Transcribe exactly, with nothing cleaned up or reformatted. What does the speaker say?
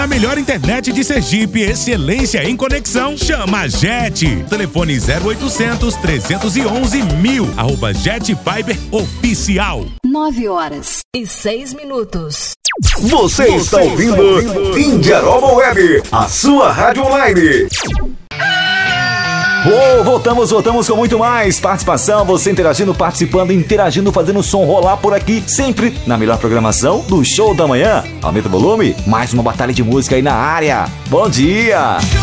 melhor internet de Sergipe, excelência em conexão. Chama a Jet. Telefone zero oitocentos, trezentos e onze, mil. Arroba Jet Fiber Oficial. Nove horas e seis minutos. Você, Você está ouvindo, está ouvindo Indiaroba Web, a sua rádio online. Oh, voltamos, voltamos com muito mais participação, você interagindo, participando, interagindo, fazendo o som rolar por aqui, sempre na melhor programação do Show da Manhã. Aumenta o volume, mais uma batalha de música aí na área. Bom dia!